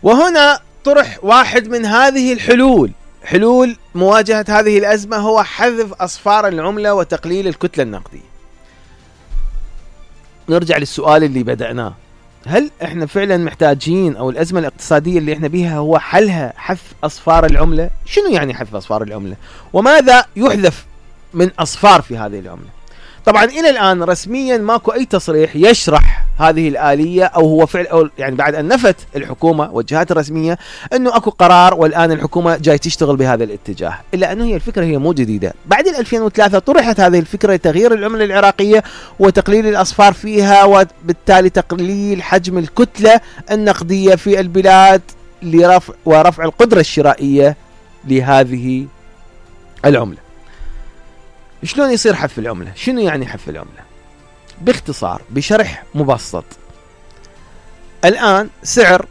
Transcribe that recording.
وهنا طرح واحد من هذه الحلول، حلول مواجهة هذه الأزمة، هو حذف أصفار العملة وتقليل الكتلة النقدية. نرجع للسؤال اللي بدأناه، هل احنا فعلا محتاجين، او الأزمة الاقتصادية اللي احنا بيها هو حلها حذف أصفار العملة؟ شنو يعني حذف أصفار العملة؟ وماذا يحذف من أصفار في هذه العملة؟ طبعا إلى الآن رسميا ماكو أي تصريح يشرح هذه الآلية، أو هو فعل، أو يعني بعد أن نفت الحكومة والجهات الرسمية أنه أكو قرار والآن الحكومة جاي تشتغل بهذا الاتجاه، إلا أنه هي الفكرة هي مو جديدة. بعد 2003 طرحت هذه الفكرة لتغيير العملة العراقية وتقليل الأصفار فيها، وبالتالي تقليل حجم الكتلة النقدية في البلاد ورفع القدرة الشرائية لهذه العملة. شلون يصير حذف العملة؟ شنو يعني حذف العملة؟ باختصار بشرح مبسط، الآن سعر